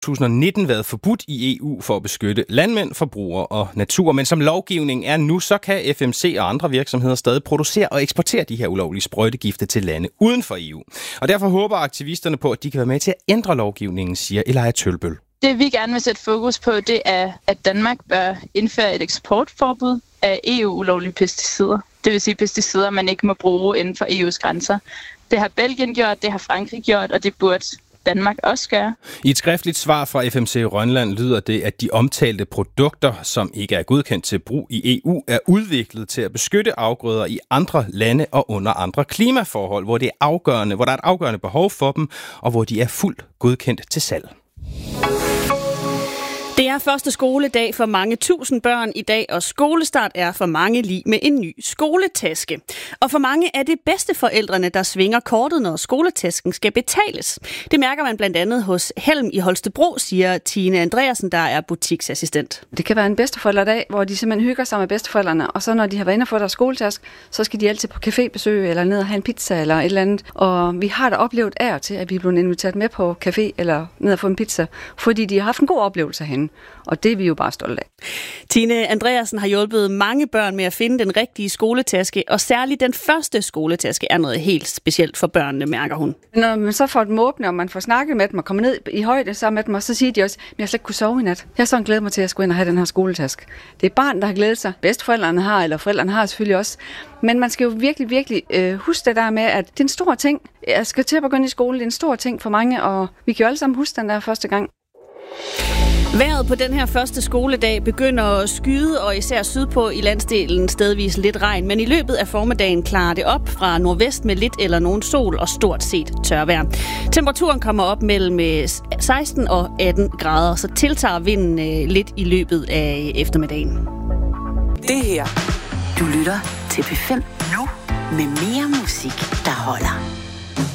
2019 været forbudt i EU for at beskytte landmænd, forbrugere og natur. Men som lovgivningen er nu, så kan FMC og andre virksomheder stadig producere og eksportere de her ulovlige sprøjtegifte til lande uden for EU. Og derfor håber aktivisterne på, at de kan være med til at ændre lovgivningen, siger Elijah Tølbøl. Det vi gerne vil sætte fokus på, det er, at Danmark bør indføre et eksportforbud af EU-ulovlige pesticider. Det vil sige pesticider, man ikke må bruge inden for EU's grænser. Det har Belgien gjort, det har Frankrig gjort, og det burde Danmark også gøre. I et skriftligt svar fra FMC Rønland lyder det, at de omtalte produkter, som ikke er godkendt til brug i EU, er udviklet til at beskytte afgrøder i andre lande og under andre klimaforhold, hvor der er et afgørende behov for dem, og hvor de er fuldt godkendt til salg. Det er første skoledag for mange tusind børn i dag, og skolestart er for mange lig med en ny skoletaske. Og for mange er det bedsteforældrene, der svinger kortet, når skoletasken skal betales. Det mærker man blandt andet hos Helm i Holstebro, siger Tine Andreasen, der er butiksassistent. Det kan være en bedsteforældredag, hvor de simpelthen hygger sig med bedsteforældrene, og så når de har været inde og fået deres skoletask, så skal de altid på cafébesøg eller ned og have en pizza eller et eller andet. Og vi har da oplevet af og til, at vi er blevet inviteret med på café eller ned og få en pizza, fordi de har haft en god oplevelse herhenne. Og det er vi jo bare stolte af. Tine Andreasen har hjulpet mange børn med at finde den rigtige skoletaske, og særligt den første skoletaske er noget helt specielt for børnene, mærker hun. Når man så får dem åbne, og man får snakket med dem og kommer ned i højde sammen med dem, og så siger de også, at jeg slet ikke kunne sove i nat. Jeg har sådan glædet mig til at skulle ind og have den her skoletaske. Det er barn, der har glædet sig. Bedsteforældrene har, eller forældrene har selvfølgelig også. Men man skal jo virkelig huske det der med, at det er en stor ting. Jeg skal til at begynde i skole, det er en stor ting for mange, og vi kan jo alle sammen huske den der første gang. Vejret på den her første skoledag begynder at skyde, og især sydpå i landsdelen stedvis lidt regn. Men i løbet af formiddagen klarer det op fra nordvest med lidt eller nogen sol og stort set tørvejr. Temperaturen kommer op mellem 16 og 18 grader, så tiltager vinden lidt i løbet af eftermiddagen. Det her, du lytter til P5 nu med mere musik, der holder.